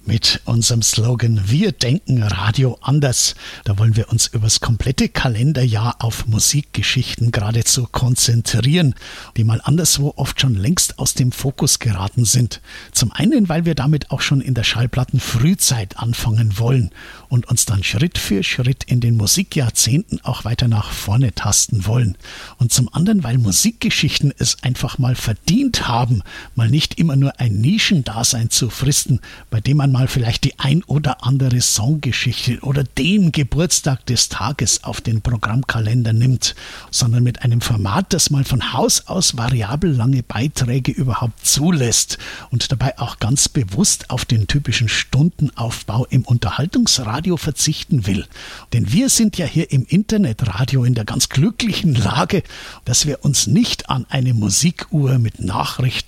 mit unserem Slogan Wir denken Radio anders. Da wollen wir uns übers komplette Kalenderjahr auf Musikgeschichten geradezu konzentrieren, die mal anderswo oft schon längst aus dem Fokus geraten sind. Zum einen, weil wir damit auch schon in der Schallplattenfrühzeit anfangen wollen und uns dann Schritt für Schritt in den Musikjahrzehnten auch weiter nach vorne tasten wollen. Und zum anderen, weil Musikgeschichten es einfach mal verdient haben, mal nicht immer nur ein Nischendasein zu fristen, bei dem man mal vielleicht die ein oder andere Songgeschichte oder den Geburtstag des Tages auf den Programmkalender nimmt, sondern mit einem Format, das mal von Haus aus variabel lange Beiträge überhaupt zulässt und dabei auch ganz bewusst auf den typischen Stundenaufbau im Unterhaltungsradio verzichten will. Denn wir sind ja hier im Internetradio in der ganz glücklichen Lage, dass wir uns nicht an eine Musikuhr mit Nachrichten